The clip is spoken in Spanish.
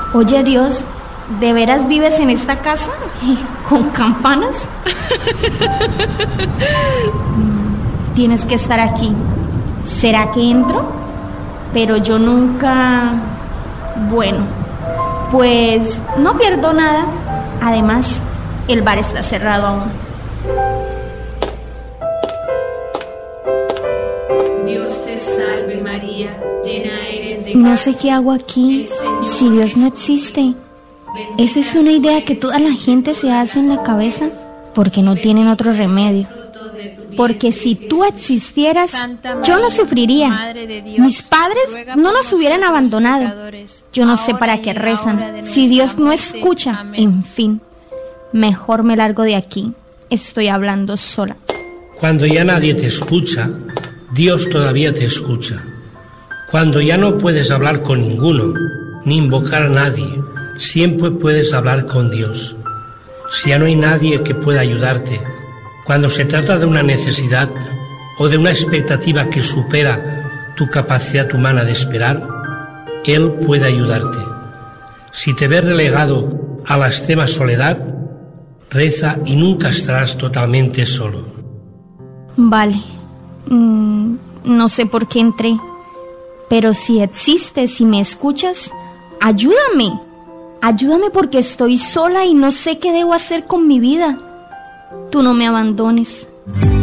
Oye, Dios, ¿de veras vives en esta casa? ¿Con campanas? Tienes que estar aquí. ¿Será que entro? Pero yo nunca... Bueno, pues no pierdo nada. Además, el bar está cerrado aún. Dios te salve María, llena eres de gracia. No sé qué hago aquí si Dios no existe. Eso es una idea que toda la gente se hace en la cabeza porque no tienen otro remedio. Porque si tú existieras, yo no sufriría. Mis padres no nos hubieran abandonado. Yo no sé para qué rezan. Si Dios no escucha, en fin, mejor me largo de aquí. Estoy hablando sola. Cuando ya nadie te escucha, Dios todavía te escucha. Cuando ya no puedes hablar con ninguno, ni invocar a nadie, siempre puedes hablar con Dios. Si ya no hay nadie que pueda ayudarte, cuando se trata de una necesidad o de una expectativa que supera tu capacidad humana de esperar, Él puede ayudarte. Si te ves relegado a la extrema soledad, reza y nunca estarás totalmente solo. Vale, no sé por qué entré, pero si existes y me escuchas, ayúdame. Ayúdame porque estoy sola y no sé qué debo hacer con mi vida. Tú no me abandones.